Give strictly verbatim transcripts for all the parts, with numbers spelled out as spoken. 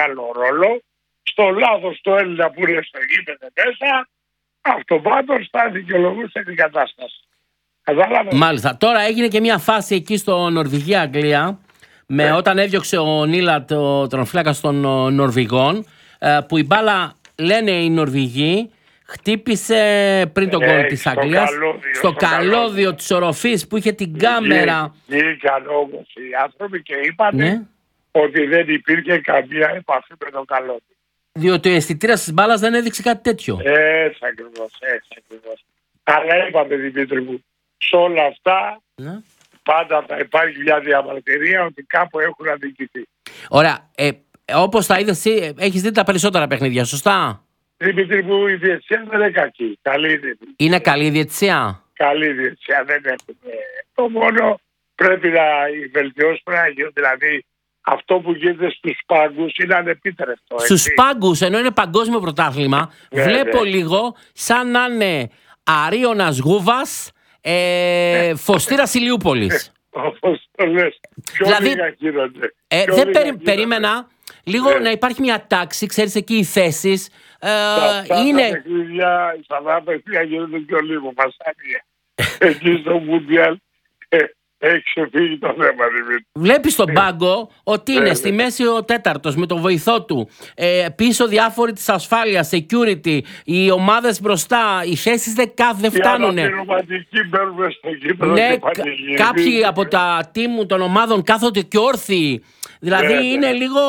μεγάλο ρόλο. Στο λάθος το Έλληνα που είναι στο γήπεδο μέσα, αυτομάτως θα δικαιολογούσε την κατάσταση. Κατάλαβε. Μάλιστα. Τώρα έγινε και μια φάση εκεί στο Νορβηγία-Αγγλία, με Ναι. όταν έδιωξε ο Νίλα το τερματοφύλακα των Νορβηγών, που η μπάλα, λένε οι Νορβηγοί, χτύπησε πριν τον Ναι, γκολ της στο Αγγλίας καλώδιο, στο στο καλώδιο καλώδιο. της οροφής που είχε την κάμερα. Βγήκαν όμως οι άνθρωποι και είπαν Ναι. ότι δεν υπήρχε καμία επαφή με τον καλώδιο. Διότι ο αισθητήρας της μπάλας δεν έδειξε κάτι τέτοιο. Έτσι ακριβώς, έτσι ακριβώς. Αλλά είπαμε, Δημήτρη μου, σε όλα αυτά Ναι. πάντα θα υπάρχει μια διαμαρτυρία ότι κάπου έχουν αδικηθεί. Ωραία. Ε, όπως τα είδες εσύ, έχεις δει τα περισσότερα παιχνίδια, σωστά? Δημήτρη μου, η διετησία δεν είναι κακή. Καλή είναι. Είναι καλή η διαιτησία. Καλή διετησία δεν έχουμε. Το μόνο πρέπει να οι βελτιώσεις πρέπει να γίνουν. Δηλαδή αυτό που γίνεται στους πάγκους είναι ανεπίτρεπτο. Στους έτσι. πάγκους, ενώ είναι παγκόσμιο πρωτάθλημα, Ναι, βλέπω ναι. λίγο σαν να είναι Αρίωνας Γούβας, ε, Φωστήρας Ηλιούπολης. Όπως το λες. Πιο Δηλαδή, λίγα γίνονται. Ε, Πιο δεν λίγα περι- γίνονται. περίμενα λίγο Ναι. να υπάρχει μια τάξη, ξέρεις εκεί οι θέσεις. Ε, Αυτά είναι... τα παιχνίδια, στα τα παιχνίδια γίνονται πιο λίγο βασάνια. Εκεί στο Μουντιάλ ε, έχει ξεφύγει το θέμα, Δημήτρη. Βλέπεις στον πάγκο ότι είναι Ναι, στη ναι. μέση ο τέταρτος με τον βοηθό του, ε, πίσω διάφοροι της ασφάλειας, security, οι ομάδες μπροστά, οι θέσεις δεν, κα- δεν Οι φτάνουνε. αναπληρωματικοί μπαίνουν στο κήπεδο Ναι, και κα- πανηγυρίζουν. κάποιοι από τα team των ομάδων κάθονται και όρθιοι. Δηλαδή Ναι, ναι. είναι λίγο...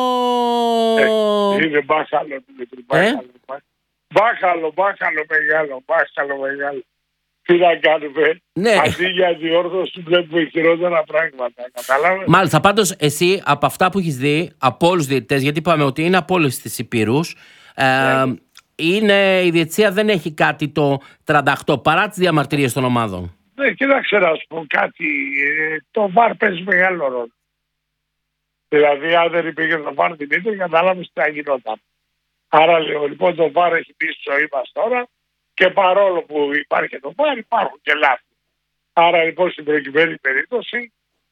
Ε, Είναι μπάχαλο, Δημήτρη, μπάχαλο. Μπάχαλο, μπάχαλο μεγάλο, μπάχαλο μεγάλο. Τι να κάνουμε, Ναι. αντί για διόρθωση βλέπουμε χειρότερα πράγματα. Κατάλαβες. Μάλιστα, πάντως εσύ από αυτά που έχεις δει, από όλους τους διαιτητές, γιατί είπαμε ότι είναι από όλες τις υπήρους, ε, Ναι. είναι, η διαιτησία δεν έχει κάτι το τριάντα οκτώ παρά τις διαμαρτυρίες των ομάδων. Ναι, κοίταξε να σου πω κάτι. ε, Το βαρ παίζει μεγάλο ρόλο. Δηλαδή, αν δεν υπήρχε το βαρ την ίδια, κατάλαβε τι θα γινόταν. Άρα λέω, λοιπόν, το βαρ έχει μπει στη ζωή μας τώρα και παρόλο που υπάρχει το βαρ, υπάρχουν και λάθη. Άρα, λοιπόν, στην προκειμένη περίπτωση,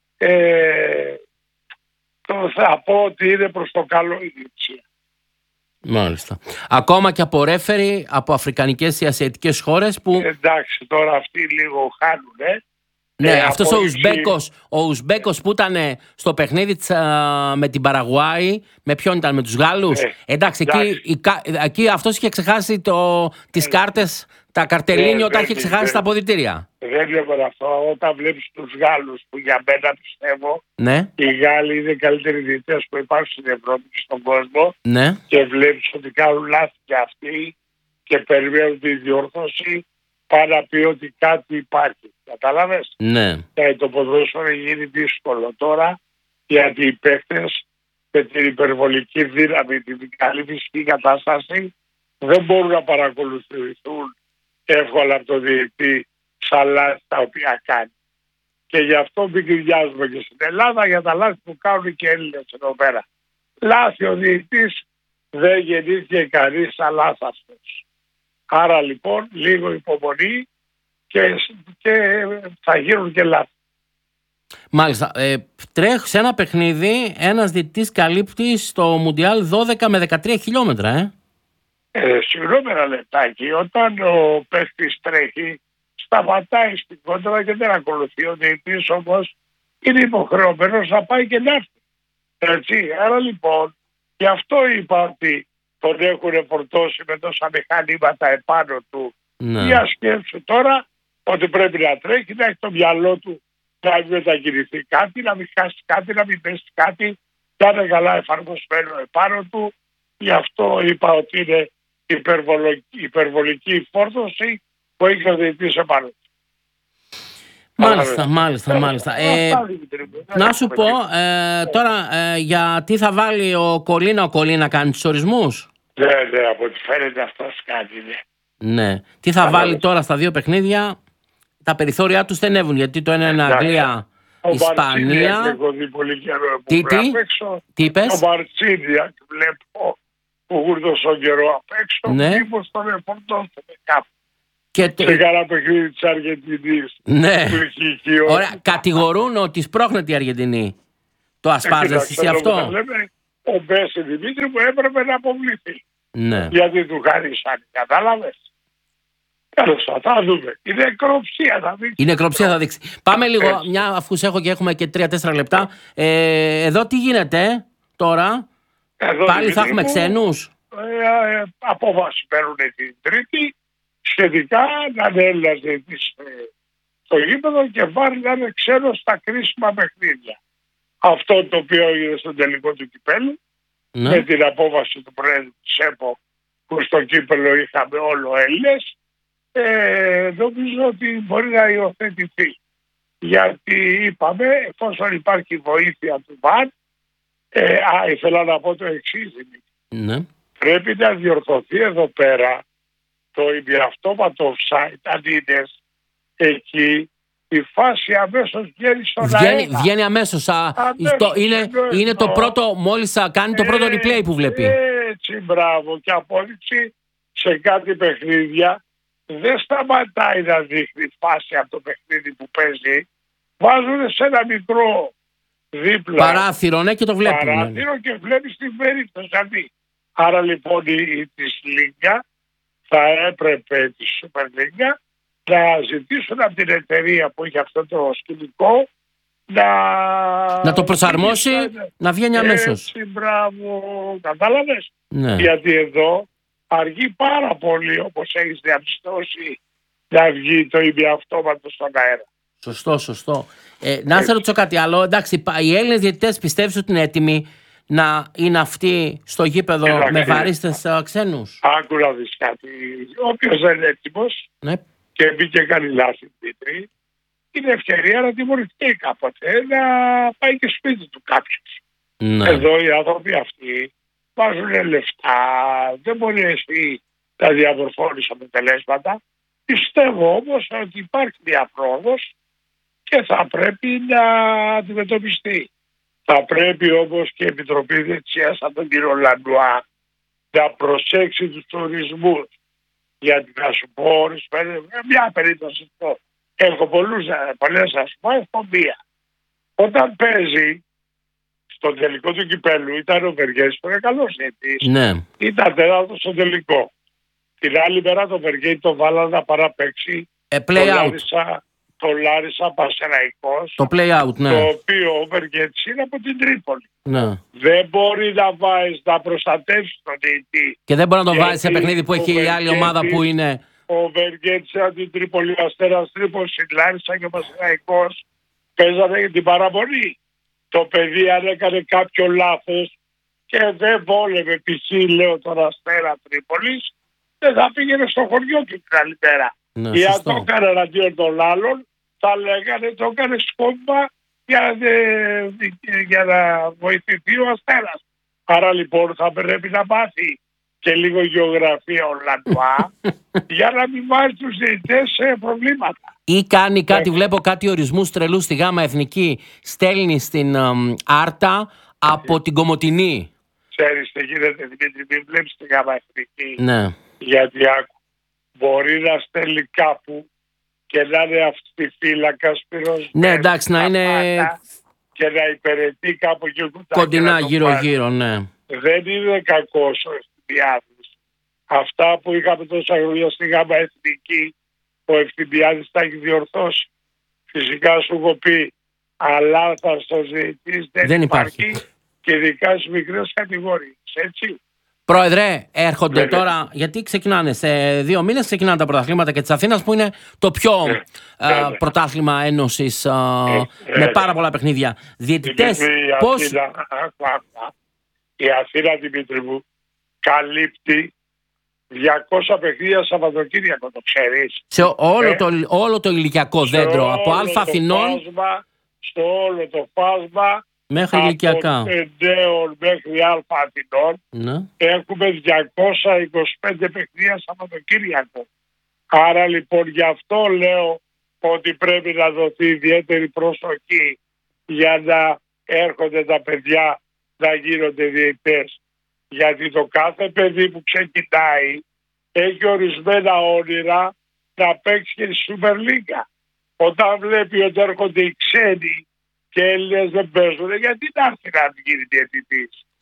ε, το θα πω ότι είναι προς το καλό η διετησία. Μάλιστα. Ακόμα και από ρέφερι από αφρικανικές ή ασιατικές χώρες που... Εντάξει, τώρα αυτοί λίγο χάνουνε. Ναι, Ε, αυτός από ο εκεί- Ουσμπέκος, ο Ουσμπέκος που ήταν στο παιχνίδι της, α, με την Παραγουάη, με ποιον ήταν, με τους Γάλλους. Ναι, Εντάξει, εκεί, εντάξει. η κα- εκεί αυτός είχε ξεχάσει το, τις κάρτες, τα καρτελίνια Ναι, όταν δεν είχε ξεχάσει είναι. τα αποδυτήρια. Δεν βλέπω αυτό. Όταν βλέπεις τους Γάλλους, που για μένα πιστεύω, Ναι, οι Γάλλοι είναι οι καλύτεροι διαιτητές που υπάρχουν στην Ευρώπη και στον κόσμο ναι, και βλέπεις ότι κάνουν λάθη και αυτοί και περιμένουν τη διόρθωση, πάνε να πει ότι κάτι υπάρχει. Κατάλαβες. ναι. Και το ποδόσφαιρο έχει γίνει δύσκολο τώρα γιατί οι παίκτες με την υπερβολική δύναμη, την καλή φυσική κατάσταση δεν μπορούν να παρακολουθηθούν εύκολα από το διαιτητή στα λάθη τα οποία κάνει. Και γι' αυτό μην κρυβιάζουμε και στην Ελλάδα για τα λάθη που κάνουν και οι Έλληνες εδώ πέρα. Λάθη ο διαιτητής δεν γεννήθηκε κανείς σαν λάθαστος. Άρα λοιπόν λίγο υπομονή και, και θα γίνουν και λάθη. Μάλιστα. Ε, τρέχει σε ένα παιχνίδι, ένας διαιτητής καλύπτει στο Μουντιάλ δώδεκα με δεκατρία χιλιόμετρα, ε. Ε, συγγνώμη ένα λεπτάκι, όταν ο παίχτης τρέχει, σταματάει στην κόντρα και δεν ακολουθεί. Ο διαιτητής όμως είναι υποχρεωμένος να πάει και να έρθει. Έτσι, άρα λοιπόν, γι' αυτό είπα ότι τον έχουν φορτώσει με τόσα μηχανήματα επάνω του. Ναι. Για σκέψου τώρα ότι πρέπει να τρέχει, να έχει το μυαλό του να μην μετακινηθεί κάτι, να μην χάσει κάτι, να μην πέσει κάτι, να είναι καλά εφαρμοσμένο επάνω του. Γι' αυτό είπα ότι είναι υπερβολική, υπερβολική φόρτωση που έχει ο διαιτητής επάνω του. Μάλιστα, μάλιστα, μάλιστα. Ε, Αυτά, Δημήτρη μου. να σου πω, ε, τώρα ε, για τι θα βάλει ο Κολίνα, ο Κολίνα κάνει τους ορισμούς. Ναι, ναι, από ό,τι φαίνεται αυτός κάνει, ναι. Ναι. Τι θα βάλει τώρα στα δύο παιχνίδια. Τα περιθώρια του στενεύουν, γιατί το ένα είναι Αγγλία, Ο Ισπανία. Μαρτσίνια έχω δει πολύ καιρό που Τι, πρέπει τι? απ' έξω. Τι Ο είπες? Μαρτσίνια βλέπω που γούρδωσε καιρό απ' έξω. Ναι. Μήπως τον εφορτώσετε κάπου. Και το... Σε κανένα παιχνίδι της Αργεντινής. Ναι. Που έχει εκεί ο- Ωραία. Κατηγορούν ότι σπρώχνεται η Αργεντινή. Το ασπάζεσαι εσύ Κοίταξε, αυτό? το που τα λέμε, ο Μπέση Δημήτρη που έπρεπε να αποβληθεί. Ναι. Γιατί του χαρίσανε, κατάλαβες. Τέλος, θα δούμε. Η νεκροψία θα δείξει. Η νεκροψία θα δείξει. Πάμε λίγο, Έτσι. μια, αφού σε έχω και έχουμε και τρία-τέσσερα λεπτά. Ε, εδώ τι γίνεται τώρα, Εδώ, πάλι θα έχουμε μου, ξένους. Ε, ε, απόφαση παίρνουν την Τρίτη σχετικά να είναι Έλληνας διαιτητής στο γήπεδο και βάλει να είναι ξένος στα κρίσιμα παιχνίδια. Αυτό το οποίο έγινε στο τελικό του κυπέλλου, Ναι. με την απόφαση του Πρόεδρου της ΕΠΟ που στο κύπελλο είχαμε όλο Έλληνες, ε, νομίζω ότι μπορεί να υιοθετηθεί. Γιατί είπαμε, εφόσον υπάρχει βοήθεια του ΒΑΡ, ε, α, ήθελα να πω το εξής, Ναι. πρέπει να διορθωθεί εδώ πέρα το ημιαυτόματο offside, αν είναι εκεί η φάση αμέσως βγαίνει στον Βγαίνει, αέρα. βγαίνει αμέσως. Α, Αμέσως, το, είναι, εννοώ. είναι το πρώτο, μόλις α, κάνει το πρώτο replay που βλέπει. Έτσι, μπράβο. Και απόδειξη σε κάτι παιχνίδια δεν σταματάει να δείχνει φάση από το παιχνίδι που παίζει. Βάζουν σε ένα μικρό δίπλα Παράθυρο, ναι, και το βλέπουν. Ναι. παράθυρο και βλέπεις την περίπτωση αυτή. Άρα λοιπόν η, η της Λίγκα θα έπρεπε τη Super Λίγκα να ζητήσουν από την εταιρεία που έχει αυτό το σκηνικό να, Να το προσαρμόσει, να βγαίνει αμέσως. Έτσι, μπράβο, κατάλαβες. Ναι. Γιατί εδώ αργεί πάρα πολύ, όπως έχεις διαπιστώσει, να βγει το ημιαυτόματο στον αέρα. Σωστό, σωστό. Ε, να σε ρωτήσω κάτι άλλο. Εντάξει, οι Έλληνες διαιτητές πιστεύεις ότι είναι έτοιμοι να είναι αυτοί στο γήπεδο Εντάξει. με βαρίστες uh, ξένους? Άκου να δεις κάτι. Όποιος δεν είναι έτοιμος Ναι. και μπήκε κάνει λάθη, Δημήτρη, είναι ευκαιρία να τιμωρηθεί κάποτε, να πάει και σπίτι του κάποιος. Ναι. Εδώ οι άνθρωποι αυτοί βάζουν λεφτά, δεν μπορεί εσύ να διαμορφώνεις αποτελέσματα. Πιστεύω όμως ότι υπάρχει μια πρόοδος και θα πρέπει να αντιμετωπιστεί. Θα πρέπει όμως και η Επιτροπή Διετησίας από τον κύριο Λαντουά να προσέξει τους τουρισμούς. Γιατί να σου πω, μια περίπτωση αυτό. Έχω πολλούς, πολλές ας πούμε, έχω μία. Όταν παίζει στο τελικό του κυπέλλου ήταν ο Βεργέτης που είναι καλός διαιτητής. Ναι. Ήταν τέταρτος στο τελικό. Την άλλη μέρα το Βεργέτη το βάλανε να παραπαίξει Ε, το play out. Λάρισα, το Λάρισα Πασεραϊκός, Το play out, ναι. το οποίο ο Βεργέτης είναι από την Τρίπολη. Ναι. Δεν μπορεί να βάζει να προστατεύσει τον διαιτητή. Και δεν μπορεί να το Γιατί βάζει σε παιχνίδι που έχει η άλλη ο ομάδα που είναι. Ο Βεργέτης από την Τρίπολη, ο Αστέρας Τρίπολης, η Λάρισα και ο Πασεραϊκός παίζανε για την παραμονή. Το παιδί αν έκανε κάποιο λάθος και δεν βόλευε π.χ. λέω τον Αστέρα Τρίπολης, δεν θα πήγαινε στο χωριό του την άλλη μέρα. Ναι, Ή αν σωστό. το έκανε εναντίον των άλλων, θα λέγανε το έκανε σκόπιμα για, να- για να βοηθηθεί ο Αστέρας. Άρα λοιπόν θα πρέπει να μάθει και λίγο γεωγραφία ο Λαντουά για να μην βάζει τους διαιτητές σε προβλήματα. Ή κάνει κάτι, βλέπω κάτι ορισμούς τρελούς στη ΓΑΜΑ Εθνική, στέλνει στην εμ, Άρτα από την Κομοτηνή. Ξέρεις τι γίνεται, Δημήτρη, μην βλέπεις τη ΓΑΜΑ Εθνική. Ναι. Γιατί άκου, μπορεί να στέλνει κάπου και να είναι αυτοφύλακας πυροσβέστης. Ναι, εντάξει, να είναι και να υπηρετεί κάπου και κουτάκι. κοντινά γύρω-γύρω, ναι. Δεν είναι κακός ο Ευθυμιάδης. Αυτά που είχαμε τόσα χρόνια στη ΓΑΜΑ Εθνική, ο Ευθυμιάδης τα έχει διορθώσει. Φυσικά σου έχω πει, αλλά θα στο ζητήσει δεν, Δεν υπάρχει, υπάρχει. και ειδικά στις μικρές κατηγορίες, έτσι. Πρόεδρε, έρχονται Ναι, ναι. τώρα, γιατί ξεκινάνε σε δύο μήνες, ξεκινάνε τα πρωταθλήματα και της Αθήνας που είναι το πιο Ναι, α, ναι. πρωτάθλημα ένωσης α, Ναι, με ναι. πάρα πολλά παιχνίδια. Διαιτητές, Δημήτρη, η πώς... Αθήνα, άκου, άκου, άκου. η Αθήνα, Δημήτρη μου, καλύπτει διακόσια παιχνίδια Σαββατοκύριακο, το ξέρεις. Σε όλο, Ε, το, όλο το ηλικιακό Σε δέντρο, όλο από Α το Αθηνών φάσμα, στο όλο το φάσμα, μέχρι ηλικιακά. από νέων μέχρι Α Αθηνών, Ναι. έχουμε διακόσια είκοσι πέντε παιχνίδια Σαββατοκύριακο. Άρα λοιπόν γι' αυτό λέω ότι πρέπει να δοθεί ιδιαίτερη προσοχή για να έρχονται τα παιδιά να γίνονται διαιτητές. Γιατί το κάθε παιδί που ξεκινάει έχει ορισμένα όνειρα να παίξει και στη Super League. Όταν βλέπει ότι έρχονται οι ξένοι και οι Έλληνες δεν παίζουν, γιατί να έρθει να γίνει διαιτητής.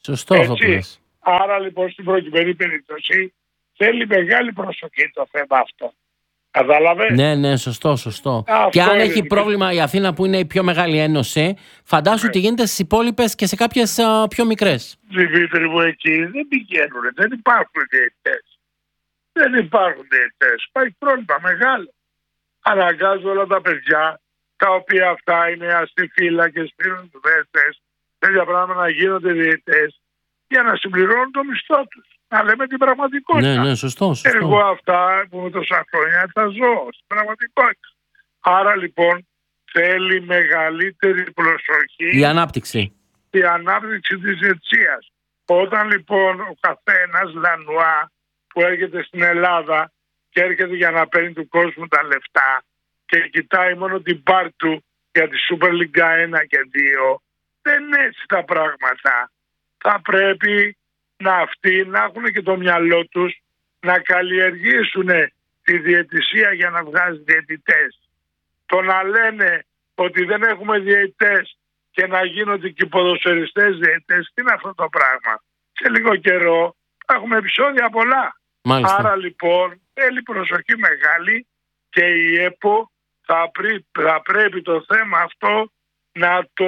Σωστό αυτό που λες. Άρα λοιπόν στην προκειμένη περίπτωση θέλει μεγάλη προσοχή το θέμα αυτό. Κατάλαβε. Ναι, ναι, σωστό, σωστό. Αυτό και αν είναι έχει είναι. πρόβλημα η Αθήνα που είναι η πιο μεγάλη ένωση, φαντάσου ότι γίνεται στις υπόλοιπες και σε κάποιες α, πιο μικρές. Δημήτρη μου, εκεί δεν πηγαίνουν, δεν υπάρχουν διαιτητές. Δεν υπάρχουν διαιτητές. Υπάρχει πρόβλημα μεγάλο. Αναγκάζουν όλα τα παιδιά, τα οποία αυτά είναι αστιφύλακες, πυροσβέστες, τέτοια πράγματα να γίνονται διαιτητές για να συμπληρώνουν το μισθό τους. Να λέμε την πραγματικότητα. Ναι, ναι, σωστό, σωστό. Εγώ αυτά που με τόσα χρόνια τα ζω στην πραγματικότητα. Άρα λοιπόν θέλει μεγαλύτερη προσοχή η ανάπτυξη. η ανάπτυξη της διετησίας. Όταν λοιπόν ο καθένας Λανουά που έρχεται στην Ελλάδα και έρχεται για να παίρνει του κόσμου τα λεφτά και κοιτάει μόνο την πάρ του για τη Super League ένα και δύο, δεν είναι έτσι τα πράγματα. Θα πρέπει να αυτοί να έχουν και το μυαλό τους να καλλιεργήσουν τη διαιτησία για να βγάζει διαιτητές. Το να λένε ότι δεν έχουμε διαιτητές και να γίνονται και οι ποδοσφαιριστές διαιτητές, τι είναι αυτό το πράγμα. Σε λίγο καιρό θα έχουμε επεισόδια πολλά. Μάλιστα. Άρα λοιπόν θέλει προσοχή μεγάλη και η ΕΠΟ θα, πρί, θα πρέπει το θέμα αυτό να το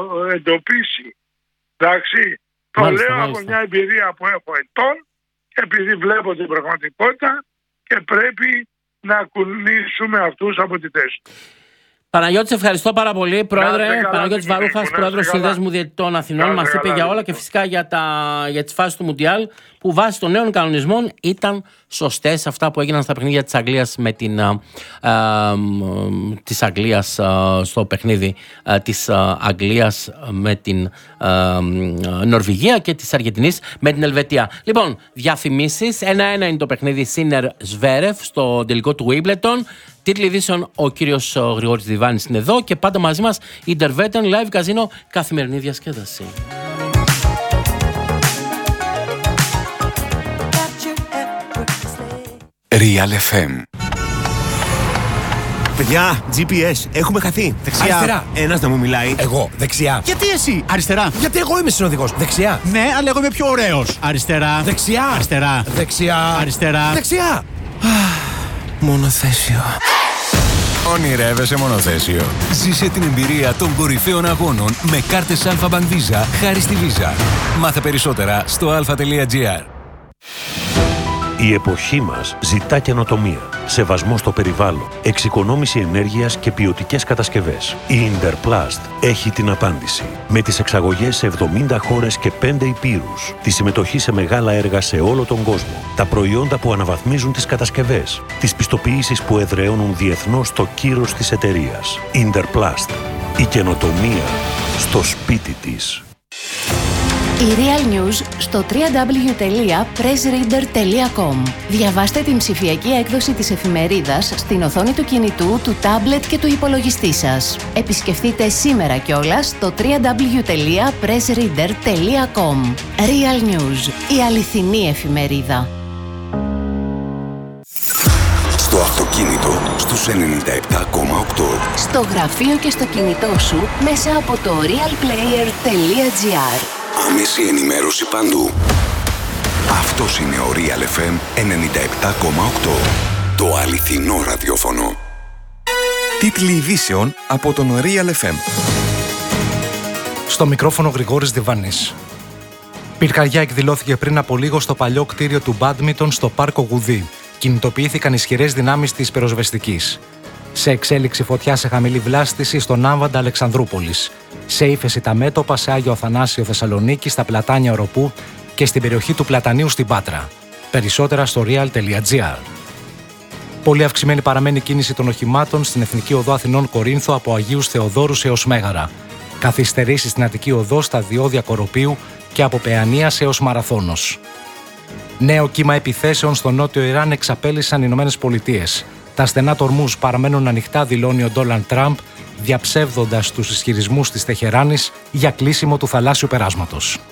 εντοπίσει. Εντάξει. Το Μάλιστα, λέω μάλιστα. από μια εμπειρία που έχω ετών και επειδή βλέπω την πραγματικότητα και πρέπει να κουνήσουμε αυτούς από τη θέση. Παναγιώτη, ευχαριστώ πάρα πολύ. Πρόεδρε, Παναγιώτης Βαρούχας, πρόεδρος του Συνδέσμου Διαιτητών Αθηνών, μας είπε για όλα και φυσικά για, τα, για τις φάσεις του Μουντιάλ που βάσει των νέων κανονισμών ήταν σωστές αυτά που έγιναν στα παιχνίδια της Αγγλίας με την α, α, της Αγγλίας α, στο παιχνίδι α, της α, Αγγλίας με την α, Νορβηγία και της Αργεντινής με την Ελβετία. Λοιπόν, διαφημίσεις. Ένα-ένα είναι το παιχνίδι Σίνερ Σβέρεφ στο τελικό του Wimbledon. Τίτλοι ειδήσεων, ο κύριος Γρηγόρης Διβάνης είναι εδώ και πάντα μαζί μας Intervetten Live Casino, καθημερινή διασκέδαση. Real εφ εμ. Παιδιά, τζι πι ες, έχουμε χαθεί. Δεξιά. Αριστερά. Ένας να μου μιλάει. Εγώ, δεξιά. Γιατί εσύ, αριστερά. Γιατί εγώ είμαι συνοδηγός. Δεξιά. Ναι, αλλά εγώ είμαι πιο ωραίος. Αριστερά. Δεξιά. Αριστερά. Δεξιά. Αριστερά. Δεξιά. Μονοθέσιο. Ονειρεύεσαι μονοθέσιο. Ζήσε την εμπειρία των κορυφαίων αγώνων με κάρτες Alpha Bank Visa χάρη στη Visa. Μάθε περισσότερα στο αλφα τελεία τζι άρ. Η εποχή μας ζητά καινοτομία, σεβασμό στο περιβάλλον, εξοικονόμηση ενέργειας και ποιοτικές κατασκευές. Η Interplast έχει την απάντηση. Με τις εξαγωγές σε εβδομήντα χώρες και πέντε υπήρους, τη συμμετοχή σε μεγάλα έργα σε όλο τον κόσμο, τα προϊόντα που αναβαθμίζουν τις κατασκευές, τις πιστοποιήσεις που εδραιώνουν διεθνώς το κύρος της εταιρείας. Interplast. Η καινοτομία στο σπίτι της. Η Real News στο double-u double-u double-u τελεία press reader τελεία com. Διαβάστε την ψηφιακή έκδοση της εφημερίδας στην οθόνη του κινητού, του τάμπλετ και του υπολογιστή σας. Επισκεφτείτε σήμερα κιόλας το double-u double-u double-u τελεία press reader τελεία com. Real News, η αληθινή εφημερίδα. Στο αυτοκίνητο στους ενενήντα επτά κόμμα οκτώ. Στο γραφείο και στο κινητό σου μέσα από το real player τελεία τζι άρ. Άμεση ενημέρωση παντού. Αυτός είναι ο Real εφ εμ ενενήντα επτά κόμμα οκτώ. Το αληθινό ραδιόφωνο. Τίτλοι ειδήσεων από τον Real εφ εμ. Στο μικρόφωνο Γρηγόρης Διβάνης. Πυρκαγιά εκδηλώθηκε πριν από λίγο στο παλιό κτίριο του μπάντμιντον στο πάρκο Γουδί. Κινητοποιήθηκαν ισχυρές δυνάμεις της πυροσβεστικής. Σε εξέλιξη φωτιά σε χαμηλή βλάστηση στον Άμβαντα Αλεξανδρούπολης. Σε ύφεση τα μέτωπα σε Άγιο Αθανάσιο Θεσσαλονίκη, στα πλατάνια Οροπού και στην περιοχή του Πλατανίου στην Πάτρα. Περισσότερα στο real τελεία τζι άρ. Πολύ αυξημένη παραμένει η κίνηση των οχημάτων στην Εθνική Οδό Αθηνών Κορίνθου από Αγίους Θεοδόρους έως Μέγαρα. Καθυστερήσεις στην Αττική Οδό στα διόδια Κοροπίου και από Παιανίας έως Μαραθώνος. Νέο κύμα επιθέσεων στο νότιο Ιράν εξαπέλυσαν οι Ηνωμένες Πολιτείες. Τα στενά του Ορμούζ παραμένουν ανοιχτά, δηλώνει ο Ντόναλντ Τραμπ, διαψεύδοντας τους ισχυρισμούς της Τεχεράνης για κλείσιμο του θαλάσσιου περάσματος.